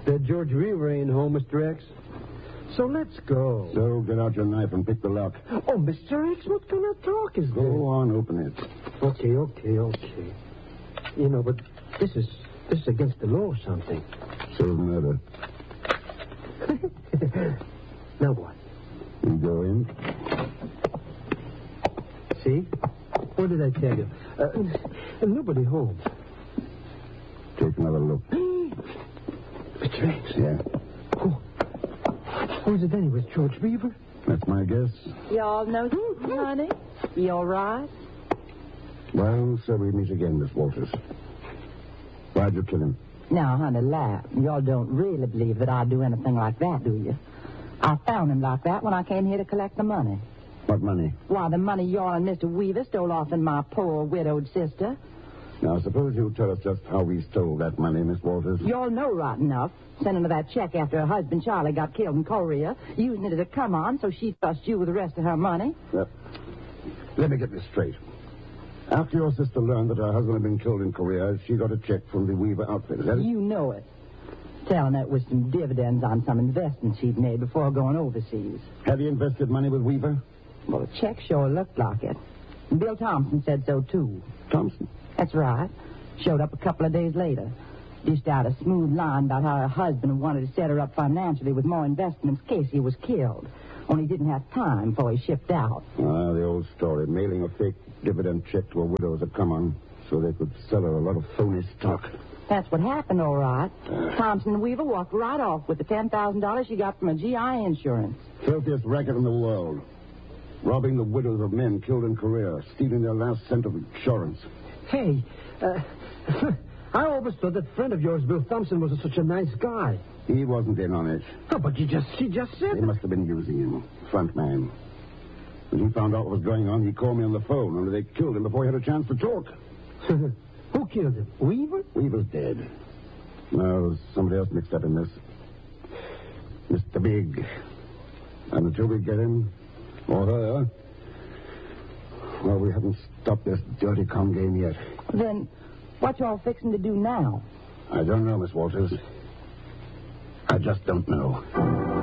That George Weaver ain't home, Mr. X. So let's go. So get out your knife and pick the lock. Oh, Mr. X, what kind of talk is this? Go on, open it. Okay. You know, but this is against the law or something. So murder. Now what? You go in. See? What did I tell you? Nobody home. Take another look. Mr. X. Yeah. Who's it anyways, George Weaver? That's my guess. Y'all know something, honey? You all right? Well, so we meet again, Miss Walters. Why'd you kill him? Now, honey, laugh. Y'all don't really believe that I'd do anything like that, do you? I found him like that when I came here to collect the money. What money? Why, the money y'all and Mr. Weaver stole off in my poor widowed sister. Now, suppose you tell us just how we stole that money, Miss Walters. Y'all know right enough. Sending her that check after her husband Charlie got killed in Korea, using it as a come-on so she'd trust you with the rest of her money. Let me get this straight. After your sister learned that her husband had been killed in Korea, she got a check from the Weaver outfit, is that it? You know it. Telling her it was some dividends on some investments she'd made before going overseas. Have you invested money with Weaver? Well, the check sure looked like it. Bill Thompson said so, too. Thompson? That's right. Showed up a couple of days later. Dished out a smooth line about how her husband wanted to set her up financially with more investments in case he was killed. Only didn't have time before he shipped out. Ah, the old story. Mailing a fake dividend check to a widow as a come-on so they could sell her a lot of phony stock. That's what happened, all right. Thompson and Weaver walked right off with the $10,000 she got from a GI insurance. Filthiest racket in the world. Robbing the widows of men killed in Korea, stealing their last cent of insurance. Hey, I always thought that friend of yours, Bill Thompson, was such a nice guy. He wasn't in on it. Oh, but she just said... They must have been using him. Front man. When he found out what was going on, he called me on the phone, only they killed him before he had a chance to talk. Who killed him? Weaver? Weaver's dead. No, there's somebody else mixed up in this. Mr. Big. And until we get him, or her, well, we haven't stopped this dirty con game yet. Then what y'all fixing to do now? I don't know, Miss Walters. I just don't know.